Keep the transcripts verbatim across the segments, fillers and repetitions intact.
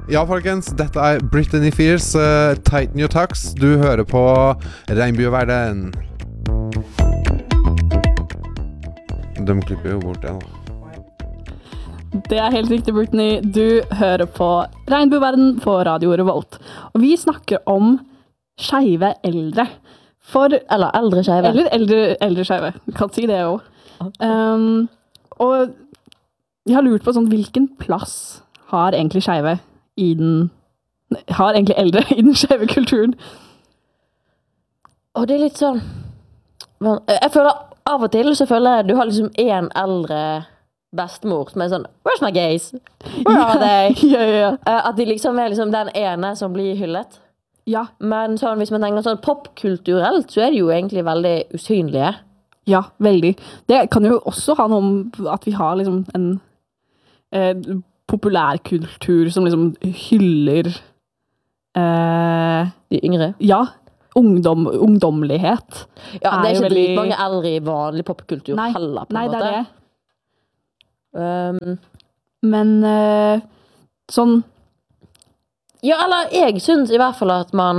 Ja, folkens, dette er Britney Spears, uh, Tighten Your Tux. Du hører på Regnbueverden. De klipper jo bort det da. Det er helt riktig, Britney. Du hører på Regnbueverden på Radio Revolt. Og vi snakker om skeive eldre. For, eller eldre skeive. Eller eldre, eldre skeive. Du kan si det også. Um, og jeg har lurt på sånn, hvilken plass har egentlig skeive i den, har egentlig eldre i den skeive kulturen? Og det er litt sånn, jeg føler av og til så føler jeg du har liksom en eldre bestemor som er sånn, where's my gays? Where are they? ja, ja, ja. At de liksom er liksom den ene som blir hyllet. Ja. Men sånn, hvis man tenker sånn popkulturelt, så er de jo egentlig veldig usynlige. Ja, veldig. Det kan jo også ha noe om at vi har liksom en eh, populærkultur som liksom hyller eh, de yngre. Ja, ungdom, ungdomlighet. Ja, det er ikke veldig... mange eldre i vanlig popkultur nei, heller, på en nei, måte. Nei, det er Um, det. Men eh, sånn... Ja, eller jeg synes i hvert fall at man...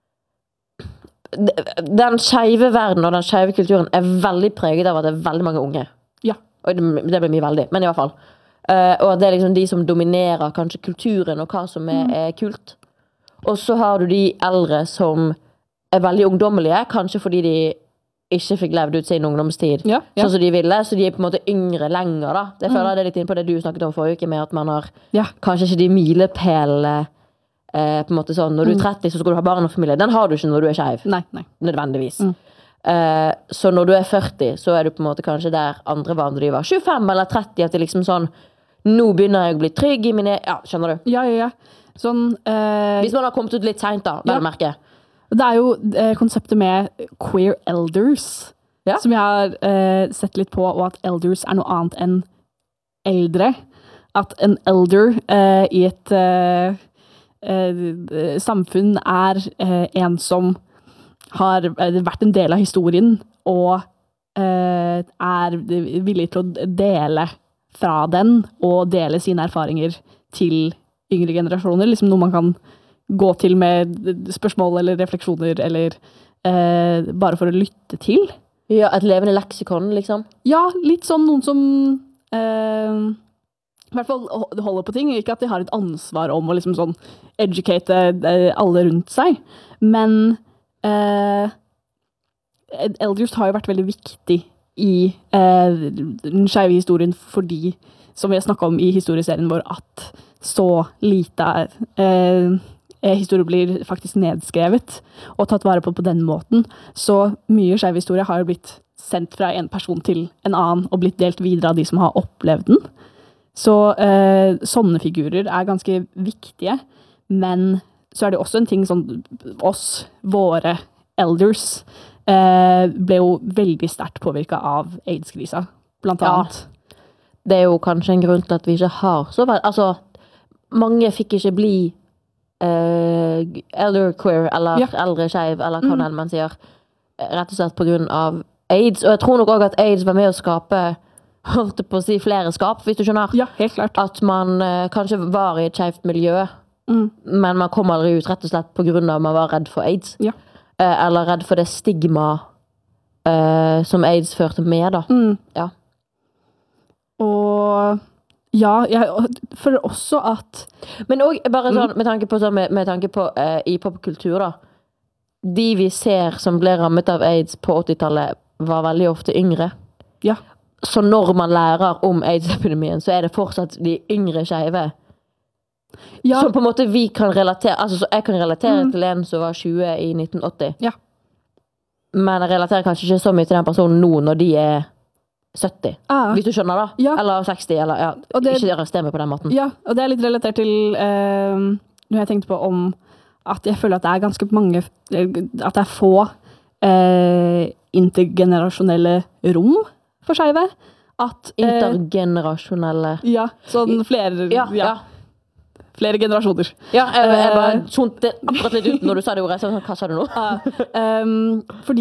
Den skeive verden og den skeive kulturen er veldig preget av at det er veldig mange unge. Ja. Og det, det blir mye veldig, men i hvert fall. Uh, og at det er liksom de som dominerer kanskje kulturen og hva som er, mm. er kult. Og så har du de eldre som er veldig ungdommelige, kanskje fordi de ikke fikk levd ut sin ungdomstid. Ja, ja. Sånn som de ville, så de er på en måte yngre lenger da. Det føler jeg mm. det er litt inn på det du snakket om forrige uke med at man har ja. Kanskje ikke de milepælene eh, på en måte sånn, når du er tretti så skal du ha barn og familie. Den har du ikke når du er skeiv. Nei, nei. Nødvendigvis. Mm. Uh, så når du er førti, så er du på en måte kanskje der andre var når de var tjuefem eller tretti, at det liksom sånn, nå begynner jeg å bli trygg i mine, ja, skjønner du? Ja, ja, ja. Sånn, uh, hvis man har kommet ut litt sent da, vel ja. Merke. Det er jo uh, konseptet med queer elders, ja. Som jeg har uh, sett litt på, og at elders er noe annet enn eldre. At en elder uh, i et uh, uh, samfunn er uh, en som har vært en del av historien, og uh, er villig til å dele fra den, og dele sine erfaringer til yngre generasjoner. Liksom noe man kan gå til med spørsmål eller refleksjoner, eller uh, bare for å lytte til. Ja, et levende leksikon, liksom. Ja, litt sånn noen som uh, i hvert fall holder på ting. Ikke at de har et ansvar om å liksom sånn educate uh, alle rundt seg, men Uh, elders har jo vært veldig viktig i uh, den skeive historien fordi, som vi har snakket om i historieserien vår, at så lite uh, historie blir faktisk nedskrevet og tatt vare på på den måten. Så mye skeiv historie har jo blitt sendt fra en person til en annen og blitt delt videre av de som har opplevd den. Så uh, sånne figurer er ganske viktige, men så er det også en ting sånn, oss, våre elders, eh, ble jo veldig sterkt påvirket av AIDS-krisa, blant annet. Ja, det er jo kanskje en grunn til at vi ikke har så vel, altså, mange fikk ikke bli eh, elder queer, eller ja. Eldre skeiv, eller hva mm. man sier, rett og slett på grunn av AIDS, og jeg tror nok også at AIDS var med å skape, holdt på å si, flere skap, hvis du skjønner. Ja, helt klart. At man eh, kanskje var i et skjevt miljø, Mm. men man kom aldri ut rett og slett på grunn av at man var redd for AIDS. Ja. Eh, eller redd for det stigma eh, som AIDS førte med, da. Mm. Ja. Og ja, jeg føler også at men også bare sånn, mm. med tanke på, sånn, med, med tanke på eh, i popkultur da, de vi ser som ble rammet av AIDS på åttitallet var veldig ofte yngre. Ja. Så når man lærer om AIDS-epidemien, så er det fortsatt de yngre skeive. Ja. Så på en måte vi kan relatere, altså så jeg kan relatere mm. til en som var tjue i nitten åtti. Ja. Men jeg relaterer kanskje ikke så mye til den personen nå når de er sytti. Ah. Hvis du skjønner da. Ja. Eller seksti, eller ja, det, ikke arrester meg på den måten. Ja, og det er litt relatert til uh, når jeg tenkte på om at jeg føler at det er ganske mange, at det er få uh, intergenerasjonelle rom for skeive. At uh, intergenerasjonelle ja, sånn flere ja, ja. ja. Flere generasjoner. Ja, jeg, jeg bare tjonte akkurat litt ut når du sa det ordet. Så, hva sa du nå? uh, um, fordi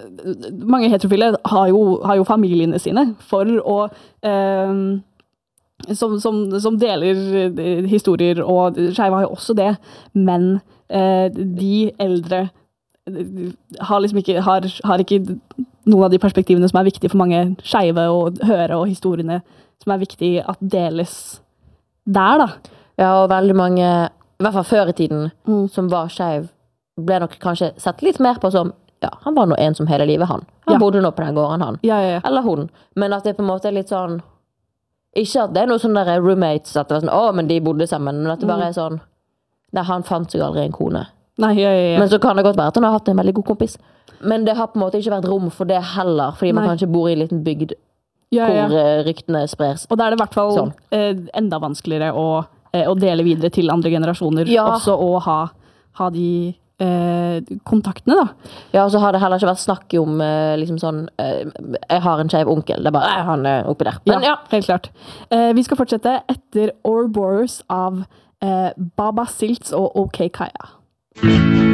mange heterofile har jo, har jo familiene sine for å um, som, som, som deler eh, historier, og skeive har jo også det, men eh, de eldre eh, har liksom ikke, har, har ikke noen av de perspektivene som er viktige for mange skeive å høre, og historiene som er viktige at deles der, da. Ja, og veldig mange, i hvert fall før i tiden, Mm. som var skeiv, ble nok kanskje sett litt mer på som, ja, han var nå en som hele livet, han. Han Ja. bodde nå på den gården, han. Ja, ja, ja. Eller hun. Men at det på en måte er litt sånn, ikke at det er noe sånn der roommates, at det var sånn, å, men de bodde sammen, men at det bare er sånn, nei, han fant seg aldri en kone. Nei, ja, ja, ja. Men så kan det godt være at han har hatt en veldig god kompis. Men det har på en måte ikke vært rom for det heller, fordi man Nei. kanskje bor i en liten bygd ja, ja. hvor eh, ryktene spres. Og da er det i hvert fall Sånn. eh, enda vanskeligere å, eh, å dele videre til andre generasjoner, Ja. også å ha, ha de eh, kontaktene, da. Ja, og så har det heller ikke vært snakk om eh, liksom sånn, eh, jeg har en skeiv onkel, det er bare, eh, han er oppi der. Men ja, helt klart. Eh, vi skal fortsette etter Ouroboros av eh, Baba Silts og OK Kaya.